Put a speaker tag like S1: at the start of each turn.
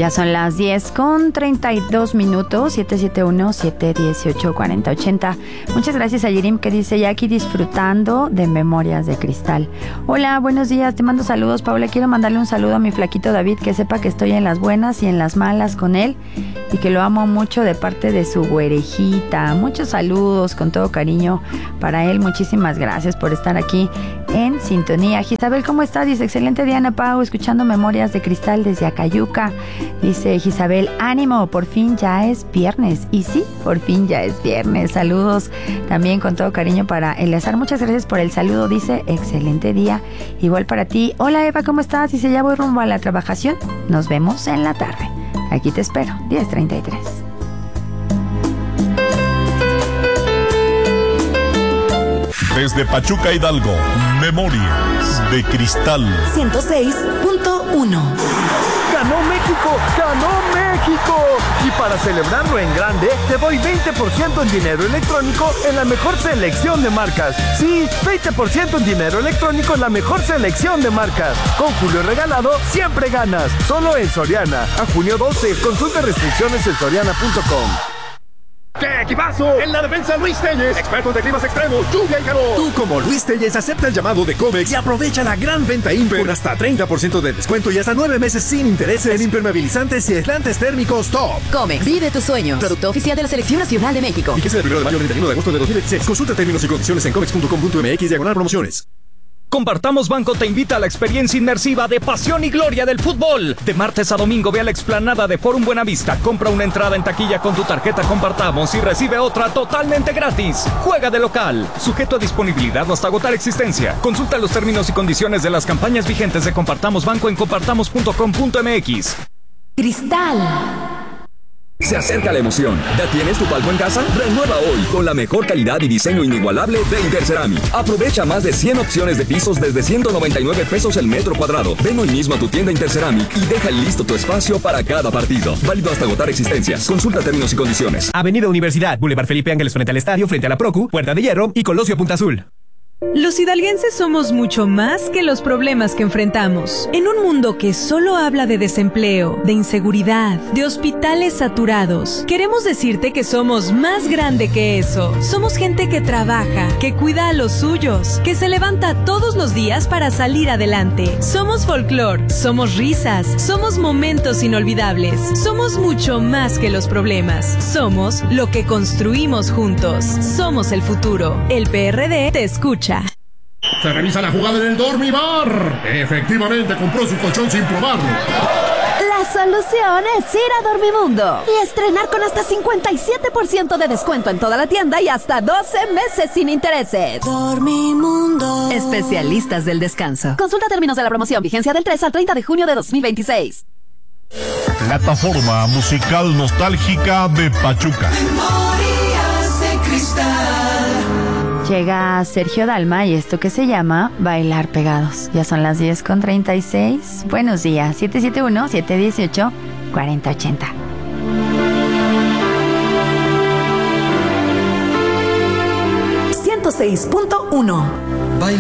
S1: Ya son las 10:32, 771-718-4080. Muchas gracias a Yerim, que dice ya aquí disfrutando de Memorias de Cristal. Hola, buenos días, te mando saludos, Paula. Quiero mandarle un saludo a mi flaquito David, que sepa que estoy en las buenas y en las malas con él y que lo amo mucho de parte de su güerejita. Muchos saludos con todo cariño para él. Muchísimas gracias por estar aquí en sintonía. Isabel, ¿cómo estás? Dice, excelente día, Ana Pau, escuchando Memorias de Cristal desde Acayuca. Dice Isabel, ánimo, por fin ya es viernes. Y sí, por fin ya es viernes. Saludos también con todo cariño para Eleazar. Muchas gracias por el saludo. Dice, excelente día. Igual para ti. Hola, Eva, ¿cómo estás? Dice, ya voy rumbo a la trabajación. Nos vemos en la tarde. Aquí te espero, 10:33.
S2: Desde Pachuca, Hidalgo, Memorias de Cristal
S3: 106.1.
S4: ¡Ganó México! ¡Ganó México! Y para celebrarlo en grande, te doy 20% en dinero electrónico en la mejor selección de marcas. Sí, 20% en dinero electrónico en la mejor selección de marcas. Con Julio Regalado, siempre ganas. Solo en Soriana. A junio 12. Consulta restricciones en soriana.com.
S5: ¡Qué equipazo! En la defensa, Luis Telles, expertos de climas extremos, lluvia y calor.
S6: Tú, como Luis Telles, acepta el llamado de Comex y aprovecha la gran venta Imper con hasta 30% de descuento y hasta 9 meses sin intereses en impermeabilizantes y aislantes térmicos top.
S3: Comex, vive tus sueños. Producto oficial de la Selección Nacional de México.
S6: Fíjese del 1 de mayo al 31 de agosto de 2016. Consulta términos y condiciones en comex.com.mx/promociones.
S7: Compartamos Banco te invita a la experiencia inmersiva de pasión y gloria del fútbol. De martes a domingo ve a la explanada de Forum Buenavista, compra una entrada en taquilla con tu tarjeta Compartamos y recibe otra totalmente gratis. Juega de local, sujeto a disponibilidad hasta agotar existencia. Consulta los términos y condiciones de las campañas vigentes de Compartamos Banco en compartamos.com.mx.
S3: Cristal.
S8: Se acerca la emoción. ¿Ya tienes tu palco en casa? Renueva hoy con la mejor calidad y diseño inigualable de Interceramic. Aprovecha más de 100 opciones de pisos desde 199 pesos el metro cuadrado. Ven hoy mismo a tu tienda Interceramic y deja listo tu espacio para cada partido. Válido hasta agotar existencias. Consulta términos y condiciones.
S9: Avenida Universidad, Boulevard Felipe Ángeles frente al estadio, frente a la Procu, Puerta de Hierro y Colosio Punta Azul.
S10: Los hidalguenses somos mucho más que los problemas que enfrentamos. En un mundo que solo habla de desempleo, de inseguridad, de hospitales saturados, queremos decirte que somos más grande que eso. Somos gente que trabaja, que cuida a los suyos, que se levanta todos los días para salir adelante. Somos folclor, somos risas, somos momentos inolvidables. Somos mucho más que los problemas. Somos lo que construimos juntos. Somos el futuro. El PRD te escucha.
S5: Se revisa la jugada en el Dormibar. Efectivamente compró su colchón sin probarlo.
S11: La solución es ir a Dormimundo y estrenar con hasta 57% de descuento en toda la tienda y hasta 12 meses sin intereses.
S3: Dormimundo. Especialistas del descanso.
S11: Consulta términos de la promoción. Vigencia del 3 al 30 de junio de 2026.
S2: Plataforma musical nostálgica de Pachuca.
S3: Memorias de Cristal.
S1: Llega Sergio Dalma y esto que se llama Bailar Pegados. Ya son las 10:36. Buenos días, 771-718-4080.
S3: 106.1.